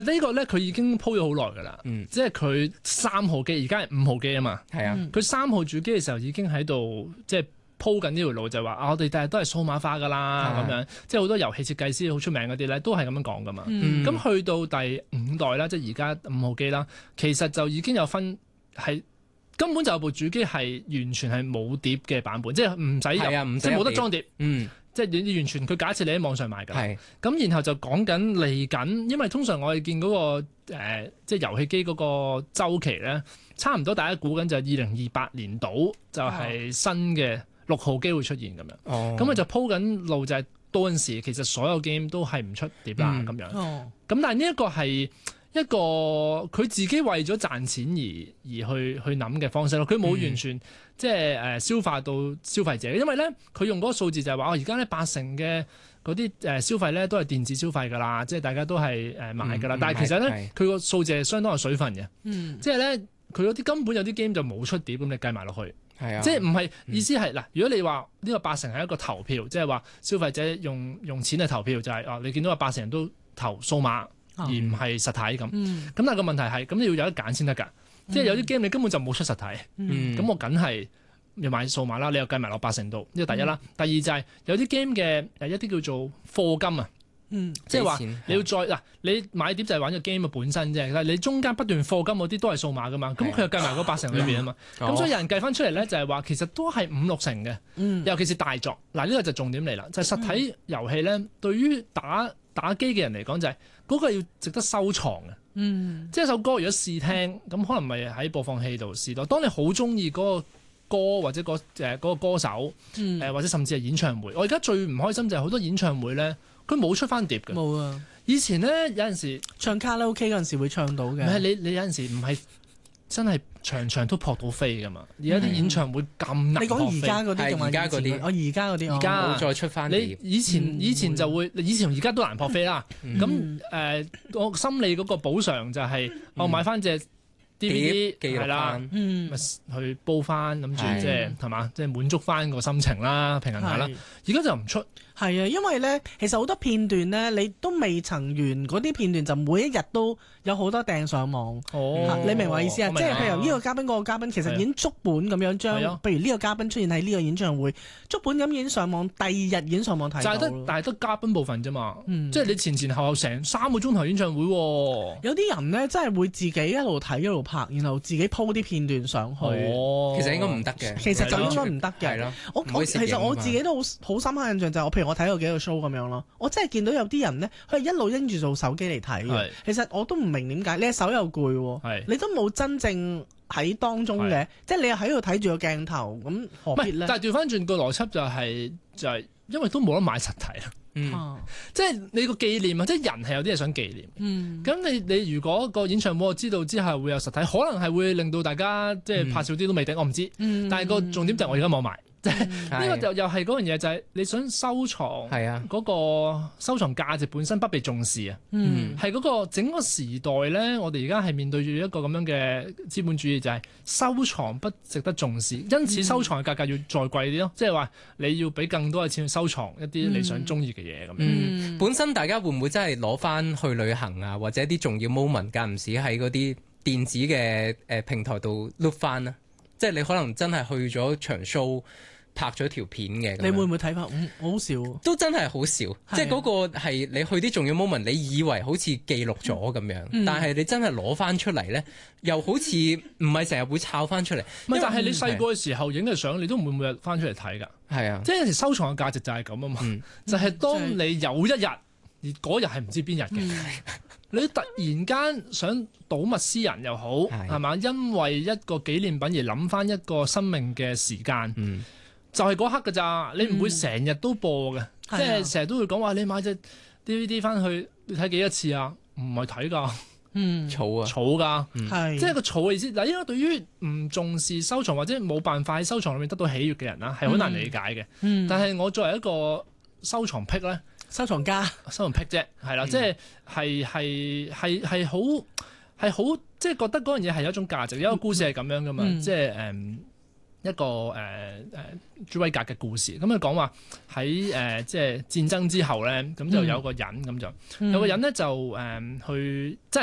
呢個咧佢已經鋪咗好耐㗎啦，即係佢3號機，而家係5號機啊嘛。 係啊， 佢3號主機嘅時候已經喺度即係鋪緊呢條路，就係話我哋第日都係數碼化㗎啦咁樣。即係好多遊戲設計師好出名嗰啲咧，都係咁樣講㗎嘛。咁去到第5代啦，即係而家5號機啦，其實就已經有分係根本就有部主機係完全係冇碟嘅版本，即係唔使即係冇得裝碟。即係你完全佢假設你喺網上買㗎，咁然後就講緊嚟緊，因為通常我哋見嗰個即係遊戲機嗰個週期咧，差唔多大家估緊就係2028年度就係新嘅6號機會出現咁樣，咁佢就鋪緊路就係到陣時其實所有 game 都係唔出碟啦咁樣，咁但係呢一個係一個佢自己為咗賺錢而去諗嘅方式咯，佢冇完全即係消化到消費者，因為咧佢用嗰個數字就係話而家咧80%嘅嗰啲消費咧都係電子消費㗎啦，即係大家都係買㗎啦，但係其實咧佢個數字係相當有水分嘅，即係咧佢嗰啲根本有啲 game 就冇出碟咁，你計埋落去，即係唔係意思係嗱，如果你話呢個80%係一個投票，即係話消費者用錢去投票，就係你見到有80%人都投數碼。而唔係實體咁，咁但係個問題係，咁你要有得揀先得㗎，即係有啲 game 你根本就冇出實體，咁我梗係要買數碼啦，你又計埋落80%度，呢個第一啦。第二就係有啲 game 嘅一啲叫做課金啊，即係話你要再嗱，你買碟就係玩個 game 嘅本身啫，但係你中間不斷課金嗰啲都係數碼㗎嘛，咁佢又計埋嗰80%裏邊啊嘛，咁所以有人計翻出嚟咧就係話其實都係5-6成嘅，尤其是大作嗱，呢個就重點嚟啦，就係實體遊戲咧對於打機嘅人嚟講就係嗰個要值得收藏嘅，即係首歌如果試聽咁，可能咪喺播放器度試到。當你好中意嗰個歌或者嗰個歌手，或者甚至係演唱會，我而家最唔開心就係好多演唱會咧，佢冇出翻碟嘅。冇啊！以前咧有陣時唱卡拉 OK 嗰陣時會唱到嘅。 唔係你有陣時唔係真係場都撲到飛㗎嘛？而家啲演唱會咁難撲飛。你講而家嗰啲， 而家嗰啲， 而家嗰啲， 而家冇再出翻。 你以前就會，以前同而家都難撲飛啦。咁我心理嗰個補償就係我買翻隻 DVD 係啦，咪去煲翻，諗住即係係嘛，即係滿足翻個心情啦，平衡下啦。而家就唔出。 係啊，因為咧，其實好多片段咧，你都未曾完嗰啲片段，就每一日都有好多掟上網。你明我意思啊？即係譬如呢個嘉賓嗰個嘉賓，其實已經足本咁樣將，譬如呢個嘉賓出現喺呢個演唱會，足本咁已經上網，第二日已經上網睇到。 但係得嘉賓部分啫嘛，即係你前後成3個鐘頭演唱會。 有啲人咧真係會自己一路睇一路拍，然後自己鋪啲片段上去。 其實應該唔得嘅。 其實就應該唔得嘅。其實我自己都好深刻印象就係譬如我睇過幾個 show 咁樣咯，我真係見到有啲人咧，佢係一路拎住部手機嚟睇嘅。其實我都唔明點解，你手又攰，你都冇真正喺當中嘅，即係你又喺度睇住個鏡頭，咁何必咧？ 但係調翻轉個邏輯就係因為都冇得買實體啊，即係你個紀念啊，即係人係有啲嘢想紀念。咁你如果個演唱會我知道之後會有實體，可能係會令到大家即係拍少啲都未定，我唔知。但係個重點就係我而家冇買。呢個又係嗰樣嘢，就係你想收藏嗰個收藏價值本身不被重視啊，係嗰個整個時代咧，我哋而家係面對住一個咁樣嘅資本主義，就係收藏不值得重視，因此收藏嘅價格要再貴啲咯，即係話你要俾更多嘅錢去收藏一啲你想中意嘅嘢咁樣。 本身大家會唔會真係攞翻去旅行啊，或者啲重要 moment 間唔時喺嗰啲電子嘅平台度 look 翻啊？即係你可能真係去咗場 show。拍咗條片嘅， 你會唔會睇翻？好笑， 都真係好笑。即係嗰個係你去啲重要 moment，你以為好似記錄咗咁樣，但係你真係攞翻出嚟咧，又好似唔係成日會抄翻出嚟。 但係你細個嘅時候影嘅相，你都唔會每日翻出嚟睇㗎。係啊，即係有時收藏嘅價值就係咁啊嘛，就係當你有一日，而嗰日係唔知邊日嘅，你突然間想睹物思人又好，係嘛？因為一個紀念品而諗翻一個生命嘅時間。就係嗰刻㗎咋，你唔會成日都播嘅，即係成日都會講話你買隻 DVD 翻去，你睇幾多次啊？唔係睇㗎，儲㗎，即係個儲嘅意思。嗱，應該對於唔重視收藏或者冇辦法喺收藏裏面得到喜悅嘅人啦，係好難理解嘅。但係我作為一個收藏癖咧， 收藏家， 收藏癖啫，係啦，即係好，即係覺得嗰樣嘢係有一種價值。有一個故事係咁樣㗎嘛，即係一個朱威格嘅故事，咁佢講話喺即係戰爭之後咧，咁就有個人咁就有個人咧就去即係